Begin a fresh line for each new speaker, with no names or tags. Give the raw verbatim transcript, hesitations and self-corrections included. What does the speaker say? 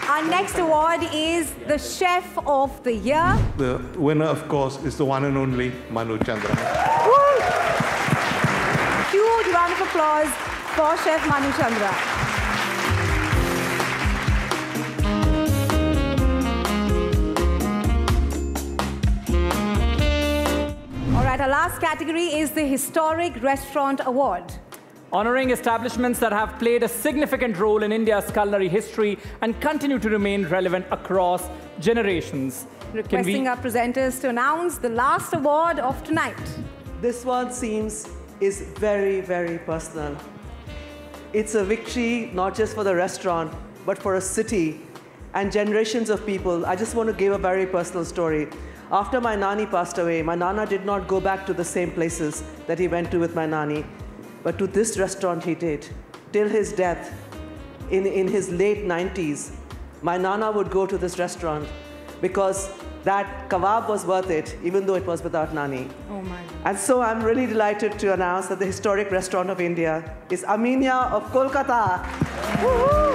Our next award is the Chef of the Year.
The winner, of course, is the one and only Manu Chandra.
Huge round of applause for Chef Manu Chandra. All right, our last category is the Historic Restaurant Award.
Honoring establishments that have played a significant role in India's culinary history and continue to remain relevant across generations.
Requesting our presenters to announce the last award of tonight.
This one seems is very, very personal. It's a victory not just for the restaurant, but for a city and generations of people. I just want to give a very personal story. After my nani passed away, my nana did not go back to the same places that he went to with my nani, but to this restaurant he did. Till his death, in, in his late nineties, my nana would go to this restaurant because that kebab was worth it, even though it was without nani.
Oh my.
And so I'm really delighted to announce that the Historic Restaurant of India is Aminia of Kolkata. Woo-hoo!